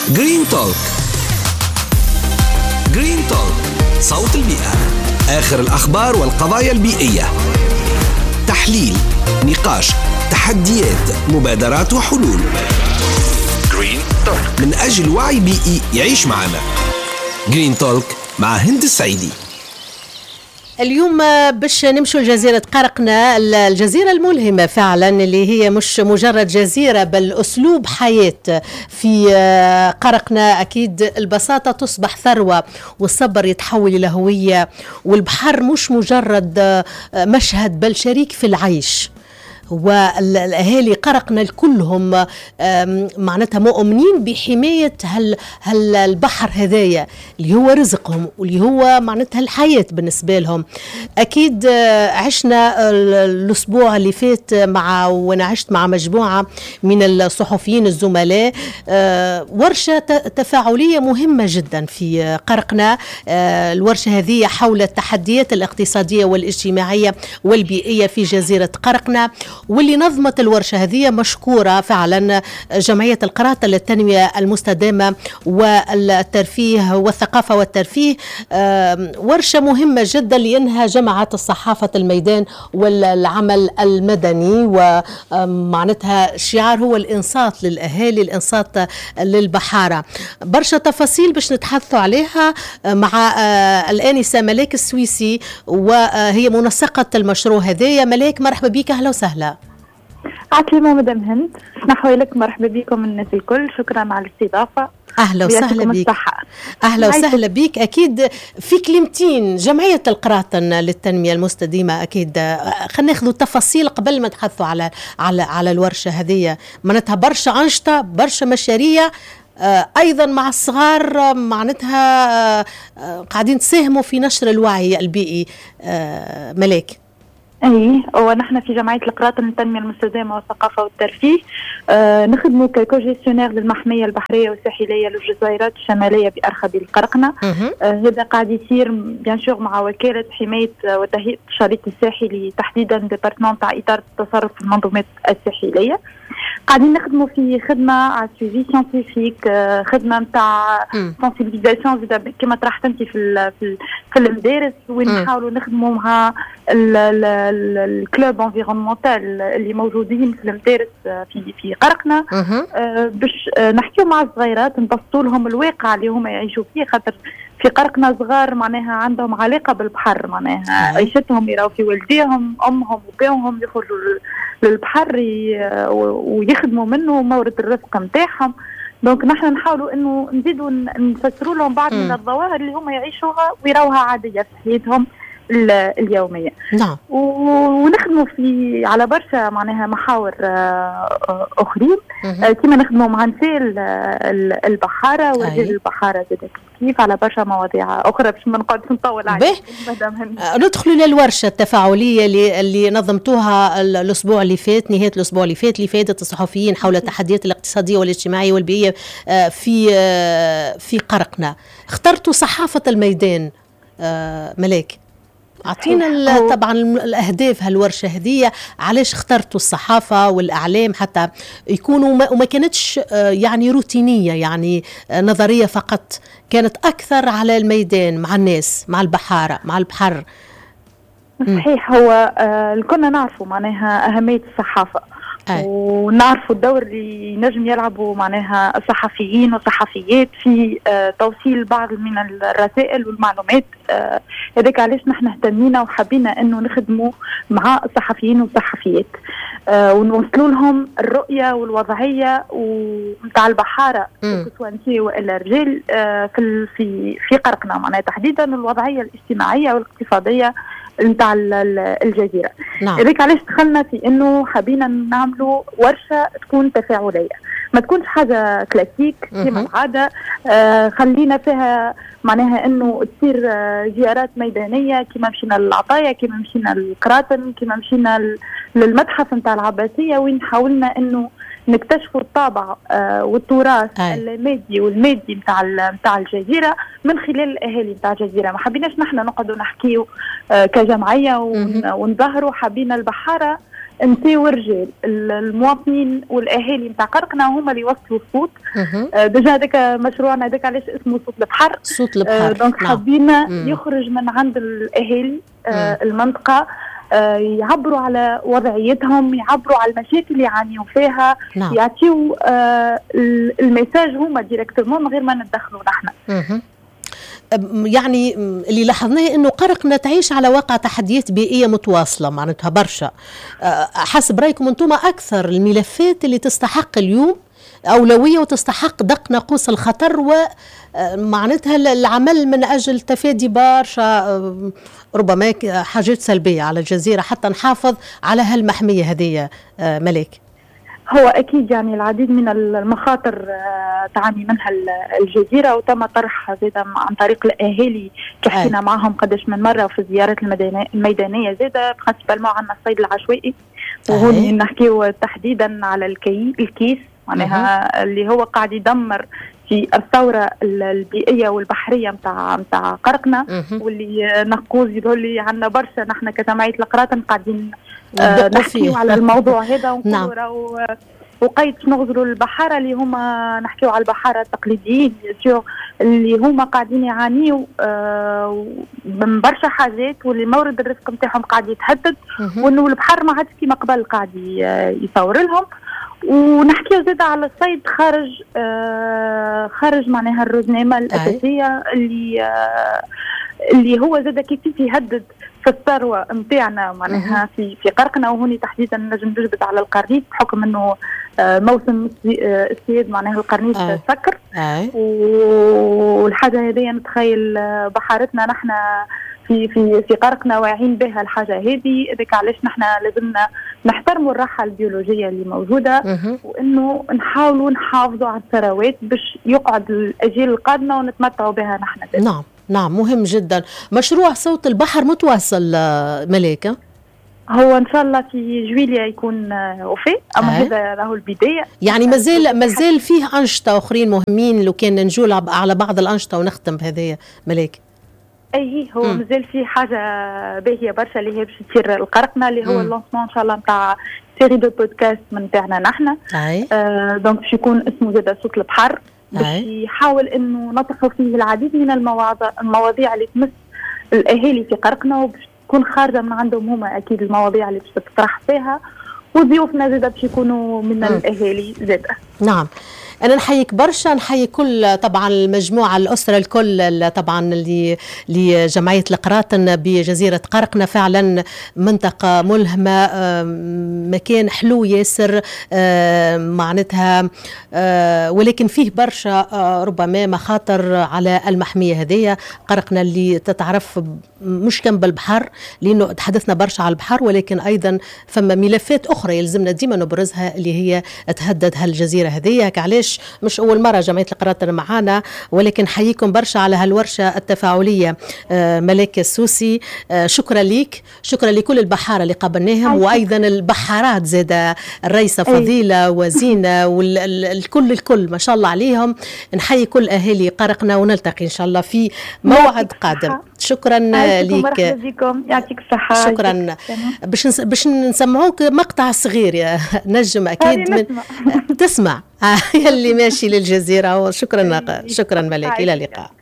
جرين توك. جرين توك، صوت البيئة، آخر الأخبار والقضايا البيئية، تحليل، نقاش، تحديات، مبادرات وحلول. جرين توك من أجل وعي بيئي يعيش معنا. جرين توك مع هند السعيدي. اليوم باش نمشوا لجزيرة قرقنة، الجزيرة الملهمة فعلا اللي هي مش مجرد جزيرة بل أسلوب حياة في قرقنة. أكيد البساطة تصبح ثروة والصبر يتحول إلى هوية، والبحر مش مجرد مشهد بل شريك في العيش. والأهالي قرقنة كلهم معناتها مؤمنين بحماية البحر هذايا اللي هو رزقهم واللي هو معناتها الحياة بالنسبة لهم. أكيد عشنا الأسبوع اللي فات وأنا عشت مع مجموعة من الصحفيين الزملاء ورشة تفاعلية مهمة جدا في قرقنة. الورشة هذه حول التحديات الاقتصادية والاجتماعية والبيئية في جزيرة قرقنة، واللي نظمت الورشة هذه مشكورة فعلا جمعية القراطة للتنمية المستدامة والترفيه والثقافة والترفيه. ورشة مهمة جدا لأنها جمعت الصحافة الميدان والعمل المدني، ومعناتها الشعار هو الإنصات للأهالي، الإنصات للبحارة. برشا تفاصيل باش نتحدثوا عليها مع الآنسة ملاك السويسي، وهي منسقة المشروع هذايا. ملاك مرحبا بك، أهلا وسهلا. عسلامة مدام هند، اسمحوا لك، مرحبا بكم الناس الكل، شكرا على الاستضافة. أهلا وسهلا بك. أهلا وسهلا بك. أكيد في كلمتين جمعية القراطن للتنمية المستدامة، أكيد خلينا ناخذوا تفاصيل قبل ما نتحدثوا على الورشة هذه. معناتها برشا أنشطة، برشا مشاريع أيضا مع الصغار، معناتها قاعدين تساهموا في نشر الوعي البيئي. ملاك. اي، ونحن في جمعيه القراطن للتنميه المستدامه والثقافه والترفيه نخدموا ككوجيستيونير للمحميه البحريه والساحليه للجزيرات الشماليه بارخبيل القرقنه. هذا قاعد يصير بيان سور مع وكاله حمايه وتهيئه الشريط الساحلي، تحديدا ديبارتمون تاع اداره التصرف في المنظومات الساحليه. قاعدين نخدموا في خدمه على سويفي سيانتيفيك، خدمه نتاع سنسيبيليزاسيون كما طرحت انت في المدارس، وين نحاولوا نخدموا مع الكلوب انفيرونمونتال اللي موجودين في المدارس في قرقنة، باش نحكيو مع الصغيرات، نبسطوا لهم الواقع اللي هم يعيشوا فيه، خاطر في قرقنة صغار معناها عندهم علاقة بالبحر، معناها عيشتهم يراو في والديهم، أمهم وباهم يخرجوا للبحر ويخدموا منه مورد الرزق نتاعهم. دونك نحن نحاولوا انه نزيدوا نفسروا لهم بعض من الظواهر اللي هم يعيشوها ويراوها عادية في حياتهم اليومية. نعم. ونخدموا على برشا معناها محاور أخرين، كما نخدموا مع نساء البحارة ورجال البحارة كيف على برشا مواضيع أخرى باش ما نقعدش نطول عليها. ندخلوا للورشة التفاعلية اللي نظمتوها الأسبوع اللي فات، نهاية الأسبوع اللي فات، لفائدة الصحفيين حول التحديات الاقتصادية والاجتماعية والبيئية في قرقنة. اخترتوا صحافة الميدان. ملاك، أعطينا طبعا الأهداف هالورشة هذه، علاش اخترتوا الصحافة والإعلام حتى يكونوا وما كانتش يعني روتينية، يعني نظرية فقط، كانت أكثر على الميدان مع الناس، مع البحارة، مع البحر. صحيح، هو كنا نعرفوا معناها أهمية الصحافة، ونعرفوا الدور اللي نجم يلعبوا معناها الصحفيين والصحفيات في توصيل بعض من الرسائل والمعلومات. هذاك علاش نحن اهتمينا وحبينا انه نخدموا مع الصحفيين والصحفيات، ونوصلوا لهم الرؤية والوضعية ومتاع البحارة سواء نساء والا رجال في قرقنة، معناها تحديدا الوضعية الاجتماعية والاقتصادية نتاع الجزيرة. هذاك علاش دخلنا في انه حبينا نعملوا ورشة تكون تفاعلية، ما تكونش حاجة كلاسيك كما العادة. خلينا فيها معناها انه تصير زيارات ميدانية، كما مشينا للعطايا، كما مشينا للقراطن، كما مشينا للمتحف نتاع العباسية، وين حاولنا انه نكتشفوا الطابع والتراث المادي والمادي نتاع الجزيرة من خلال الأهالي نتاع الجزيرة. ما حبيناش نحن نقعدوا نحكيو كجمعية ونظهروا، حبينا البحارة النساء والرجال المواطنين والاهالي نتاع قرقنة هما اللي يوصلوا الصوت. ديجا هذاك مشروعنا هذاك علاش اسمه صوت البحر. صوت البحر. دونك حابين يخرج من عند الاهالي المنطقه، يعبروا على وضعيتهم، يعبروا على المشاكل اللي يعانيوا فيها، يعطيوا الميساج هما ديريكتومون من غير ما ندخلوا نحن. يعني اللي لاحظناه انه قرقنة تعيش على واقع تحديات بيئيه متواصله معناتها برشا. حسب رايكم انتم اكثر الملفات اللي تستحق اليوم اولويه وتستحق دق ناقوس الخطر ومعناتها العمل من اجل تفادي برشا ربما حاجات سلبيه على الجزيره حتى نحافظ على هالمحميه هذه. ملاك، هو أكيد يعني العديد من المخاطر تعاني منها الجزيرة، وتم طرح زيادة عن طريق الأهالي كحكينا معهم قداش من مرة في الزيارات الميدانية زيادة برانسيبالمون عنا الصيد العشوائي، وهون نحكيو تحديدا على الكيس معناها اللي هو قاعد يدمر في الثورة البيئية والبحرية متاع قرقنة، واللي نقوز يقول لي عنا برشا نحن كجمعية القراطن قاعدين نحكيو على الموضوع هذا ونقولوا راهو وقيت نغزروا البحارة اللي هما نحكيو على البحارة التقليديين اللي هما قاعدين يعانيوا من برشا حاجات، واللي مورد الرزق نتاعهم قاعد يتهدد، وانه البحر ما عادش كيما قبل قاعد يصور لهم. ونحكي زيادة على الصيد خارج معناها الرزنامة الأساسية اللي هو زيادة كيف يهدد في الثروة نتاعنا معناها في قرقنة، وهوني تحديدا نجم نجبد على القرنيط بحكم انه موسم الصيد معناها القرنيط سكر. والحاجة هذه نتخيل بحارتنا نحن في قرقنة واعيين بها الحاجة هذه، ذاك علاش نحن لازمنا نحترموا الراحة البيولوجية اللي موجودة، وانه نحاولوا نحافظوا على الثروات باش يقعد الأجيال القادمة ونتمتعوا بها نحن. نعم مهم جدا. مشروع صوت البحر متواصل ملاكة؟ هو ان شاء الله في جويليا يكون وفي، اما هذا راهو البدايه يعني مازال فيه انشطه اخرين مهمين لو كان نجول على بعض الانشطه ونختم بهذه ملاك. هو مازال في حاجه باهيه برشا اللي هي باش تصير القرقنه اللي هو اللونسمون ان شاء الله نتاع سيري دو بودكاست من تاعنا نحن. دونك باش يكون اسمه زاد صوت البحر، باش يحاول انه نطرحوا فيه العديد من المواضيع اللي تمس الاهالي في قرقنه، وباش تكون خارجه من عندهم هما اكيد المواضيع اللي باش تطرح فيها، وضيوفنا زاد باش يكونوا من الاهالي زاد. نعم، أنا نحييك برشا، نحيي كل طبعا المجموعة الأسرة الكل طبعا اللي لجمعية القراطن بجزيرة قرقنة، فعلا منطقة ملهمة، مكان حلو ياسر معناتها، ولكن فيه برشا ربما مخاطر على المحمية هذه. قرقنة اللي تتعرف مش كم بالبحر لأنه تحدثنا برشا على البحر، ولكن أيضا فما ملفات أخرى يلزمنا ديما نبرزها اللي هي تهدد هالجزيرة هذه. علاش مش أول مرة جمعية القراطن معانا، ولكن حييكم برشا على هالورشة التفاعلية. ملاك السوسي، شكرا ليك، شكرا لكل البحارة اللي قابلناهم، وأيضا البحارات زادة الرئيسة فضيلة وزينة والكل ما شاء الله عليهم. نحيي كل أهالي قرقنة، ونلتقي إن شاء الله في موعد قادم. شكرا ليك، مرحبا بكم، يعطيك الصحة. شكرا. باش نسمعوك مقطع صغير يا نجم أكيد من تسمع يلي ماشي للجزيرة. وشكرا ملاك، إلى اللقاء.